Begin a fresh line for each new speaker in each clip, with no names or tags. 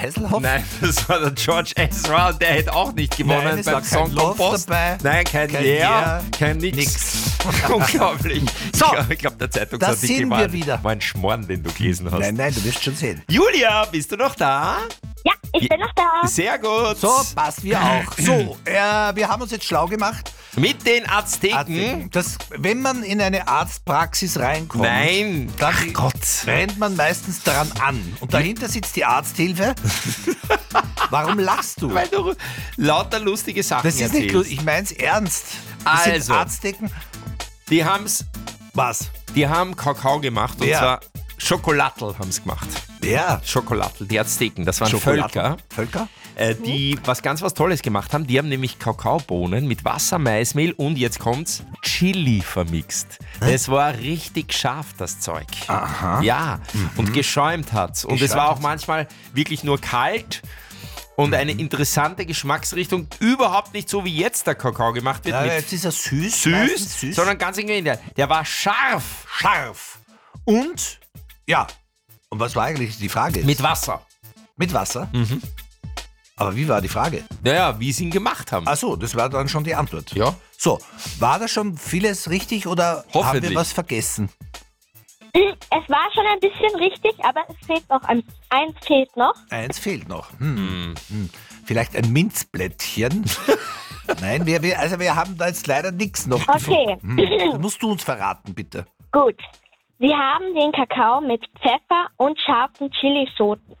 Hasselhoff?
Nein, das war der George Ezra und der hätte auch nicht gewonnen
Nein, es war
beim
kein
Song
Love
Kompost.
dabei.
Nein, kein
Kein
Yeah,
Yeah,
kein Nix. Unglaublich.
So,
ich glaube, der
da
Zeitungsartikel
sind wir wieder.
war ein Schmarrn, den du gelesen hast.
Nein, du wirst schon sehen.
Julia, bist du noch da?
Ja, ich bin noch da.
Sehr gut.
So, passt, wir auch. So, wir haben uns jetzt schlau gemacht.
Mit den Azteken.
Wenn man in eine Arztpraxis reinkommt,
Nein.
dann
Ach Gott.
rennt man meistens daran an. Und dahinter sitzt die Arzthilfe. Warum lachst du?
Weil du lauter lustige Sachen
Das ist
erzählst.
nicht lustig, ich mein's ernst. Das
Also.
sind Arztdecken.
Die haben's.
Was?
Die haben Kakao gemacht und
Wer?
zwar Schokolatl haben sie gemacht.
Wer?
Schokolatl, die Azteken, das waren
Schokolade.
Völker, die was Tolles gemacht haben. Die haben nämlich Kakaobohnen mit Wasser, Maismehl und jetzt kommt's, Chili vermixt. Das war richtig scharf, das Zeug.
Aha.
Ja, und geschäumt hat's. Und es
Geschäumt
war auch
hat's.
manchmal wirklich nur kalt. Und eine interessante Geschmacksrichtung, überhaupt nicht so wie jetzt der Kakao gemacht wird,
Ja,
mit
jetzt ist er süß. meistens
süß, sondern ganz im Gegenteil. Der war scharf.
scharf. Und, ja. Und was war eigentlich die Frage?
Mit Wasser.
Mit Wasser? Aber wie war die Frage?
Naja, wie sie ihn gemacht haben.
Ach so, das war dann schon die Antwort.
Ja.
So, war da schon vieles richtig oder haben
Hoffentlich.
wir was vergessen?
Es war schon ein bisschen richtig, aber es fehlt noch eins fehlt noch.
Eins fehlt noch. Vielleicht ein Minzblättchen. Nein, wir haben da jetzt leider nichts noch
Okay,
gefunden. Das musst du uns verraten, bitte.
gut. Sie haben den Kakao mit Pfeffer und scharfen Chilischoten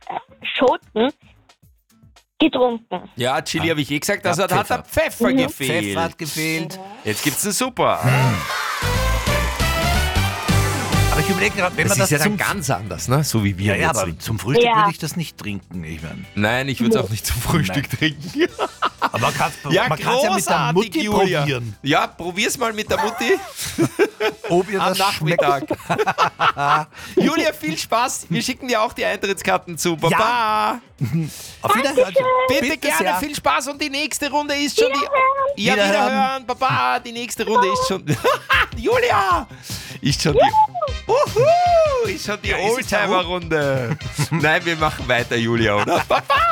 getrunken.
Ja, Chili habe ich gesagt, also
Ja,
da hat der Pfeffer gefehlt.
Pfeffer hat gefehlt.
Jetzt gibt's eine Super.
Aber ich überlege gerade, wenn
Das
man
ist ja
das
dann ganz anders, ne? So wie wir
Ja,
jetzt
aber
trinken.
zum Frühstück
Ja.
würde ich das nicht trinken. Ich mein.
Nein, ich würde es auch nicht zum Frühstück trinken.
Aber man kann es
Ja,
ja mit der
großartig,
Mutti
Julia.
probieren.
Ja, probier's mal mit der Mutti
Ob ihr
am
das schmeckt.
Nachmittag. Julia, viel Spaß. Wir schicken dir auch die Eintrittskarten zu. Baba.
Auf Wiederhören.
Bitte gerne,
sehr.
viel Spaß. Und die nächste Runde ist schon die... Ja,
Wiederhören.
wiederhören. Baba, die nächste Runde ist schon... Julia! Ist schon die... Ist schon die
Ja, ist es da
Oldtimer-Runde. Nein, wir machen weiter, Julia, oder? Baba!